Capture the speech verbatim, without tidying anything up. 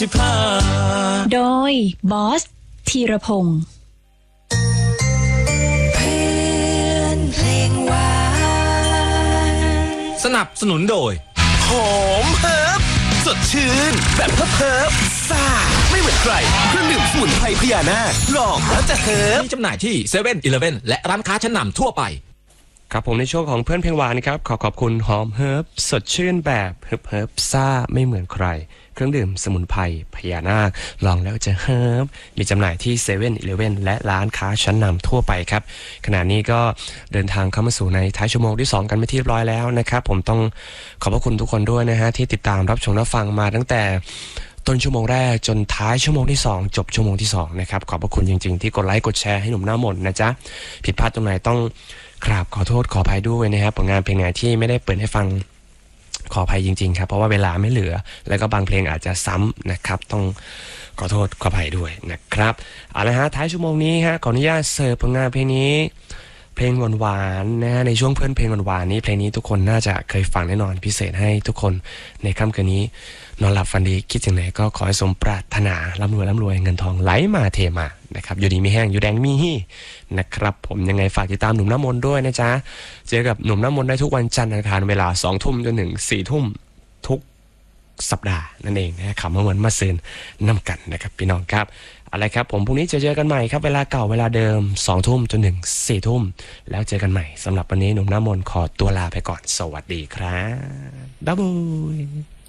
โดยบอสธีรพงศ์สนับสนุนโดยหอมเฮิร์บสดชื่นแบบเฮิร์บเฮิร์บซ่าไม่เหมือนใครเครื่องดื่มสมุนไพรพญานาคลองแล้วจะเฮิร์บมีจำหน่ายที่เซเว่นอีเลฟเว่นและร้านค้าชั้นนำทั่วไปครับผมในช่วงของเพื่อนเพลงหวานนะครับขอขอบคุณหอมเฮิร์บสดชื่นแบบเฮิร์บเฮิร์บซ่าไม่เหมือนใครเครื่องดื่มสมุนไพรพญานาคลองแล้วจะเฮิร์บมีจำหน่ายที่เซเว่นอีเลฟเว่นและร้านค้าชั้นนำทั่วไปครับขณะนี้ก็เดินทางเข้ามาสู่ในท้ายชั่วโมงที่สองกันไปที่เรียบร้อยแล้วนะครับผมต้องขอบพระคุณทุกคนด้วยนะฮะที่ติดตามรับชมรับฟังมาตั้งแต่ต้นชั่วโมงแรกจนท้ายชั่วโมงที่สองจบชั่วโมงที่สองนะครับขอบพระคุณจริงๆที่กดไลค์กดแชร์ให้หนุ่มหน้ามนต์นะจ๊ะผิดพลาดตรงไหนต้องกราบขอโทษขออภัยด้วยนะครับผลงานเพลงไหนที่ไม่ได้เปิดให้ฟังขออภัยจริงๆครับเพราะว่าเวลาไม่เหลือแล้วก็บางเพลงอาจจะซ้ำนะครับต้องขอโทษขออภัยด้วยนะครับเอาละฮะท้ายชั่วโมงนี้ฮะขออนุญาตเสิร์ฟผลงานเพลงนี้เพลงหวานๆนะฮะในช่วงเพื่อนเพลงหวานๆนี้เพลงนี้ทุกคนน่าจะเคยฟังแน่นอนพิเศษให้ทุกคนในค่ำคืนนี้นอนหลับฝันดีคิดถึงไหนก็ขอให้สมปรารถนาร่ำรวยร่ำรวยเงินทองไหลมาเทมานะครับอยู่ดีมีแห้งอยู่แดงมีฮี่นะครับผมยังไงฝากติดตามหนุ่มน้ำมนต์ด้วยนะจ๊ะเจอกับหนุ่มน้ำมนต์ได้ทุกวันจันทร์อังคารเวลาสองทุ่มจนถึงสี่ทุ่มทุกสัปดาห์นั่นเองนะขับมาเหมือนมาซื้อนำกันนะครับพี่น้องครับอะไรครับผมพรุ่งนี้จะเจอกันใหม่ครับเวลาเก่าเวลาเดิมสองทุ่มจนถึงสี่ทุ่มแล้วเจอกันใหม่สำหรับวันนี้หนุ่มน้ำมนต์ขอตัวลาไปก่อนสวัสดีครับบ๊ายบาย